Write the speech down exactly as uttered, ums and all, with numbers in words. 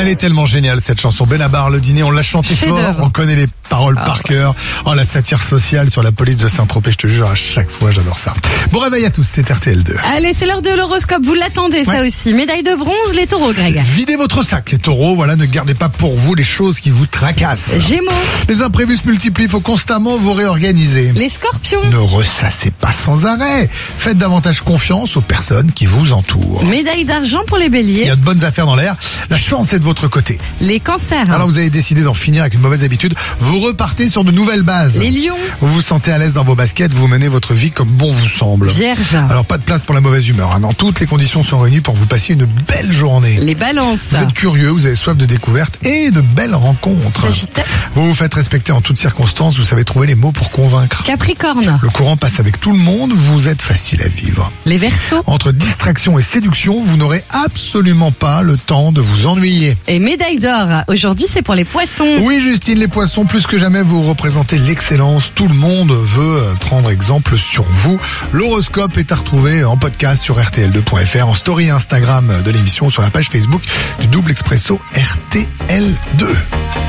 Elle est tellement géniale cette chanson. Benabar, le dîner, on l'a chantée fort, on connaît les paroles ah, par cœur. Oh, la satire sociale sur la police de Saint-Tropez, je te jure, à chaque fois j'adore ça. Bon réveil à tous, c'est R T L deux. Allez, c'est l'heure de l'horoscope, vous l'attendez ouais. ça aussi. Médaille de bronze, les taureaux, Greg. Videz votre sac, les taureaux, voilà, ne gardez pas pour vous les choses qui vous tracassent. Gémeaux. Les imprévus se multiplient, il faut constamment vous réorganiser. Les scorpions. Ne ressassez pas sans arrêt. Faites davantage confiance aux personnes qui vous entourent. Médaille d'argent pour les béliers. Il y a de bonnes affaires dans l'air, la chance est de votre côté. Les cancers. Alors vous avez décidé d'en finir avec une mauvaise habitude, vous repartez sur de nouvelles bases. Les lions. Vous vous sentez à l'aise dans vos baskets, vous menez votre vie comme bon vous semble. Vierge. Alors pas de place pour la mauvaise humeur, hein. Non, toutes les conditions sont réunies pour que vous passiez une belle journée. Les balances. Vous êtes curieux, vous avez soif de découverte et de belles rencontres. Sagittaire. Vous vous faites respecter en toutes circonstances, vous savez trouver les mots pour convaincre. Capricorne. Le courant passe avec tout le monde, vous êtes facile à vivre. Les Verseaux. Entre distraction et séduction, vous n'aurez absolument pas le temps de vous ennuyer. Et médaille d'or, aujourd'hui c'est pour les poissons. Oui Justine, les poissons, plus que jamais vous représentez l'excellence, tout le monde veut prendre exemple sur vous. L'horoscope est à retrouver en podcast sur R T L deux point F R, en story Instagram de l'émission, sur la page Facebook du Double Expresso R T L deux.